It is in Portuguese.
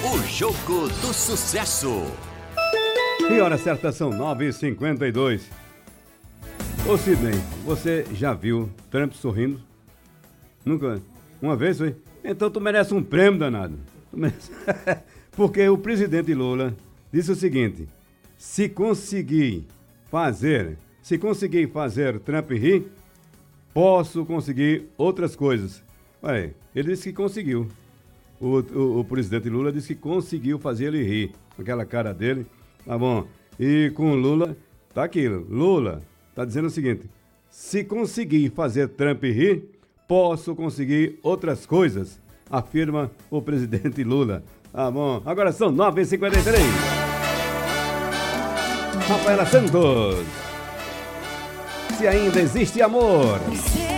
O Jogo do Sucesso. E hora certa são 9h52. Ô Sidney, você já viu Trump sorrindo? Nunca? Uma vez foi? Então tu merece um prêmio, danado. Porque o presidente Lula disse o seguinte: se conseguir fazer Trump rir, posso conseguir outras coisas. Ué, ele disse que conseguiu. O presidente Lula disse que conseguiu fazer ele rir. Aquela cara dele, tá bom. E com o Lula, tá aquilo. Lula tá dizendo o seguinte: se conseguir fazer Trump rir, posso conseguir outras coisas, afirma o presidente Lula. Tá bom. Agora são 9h53. Rafaela Santos. Se ainda existe amor.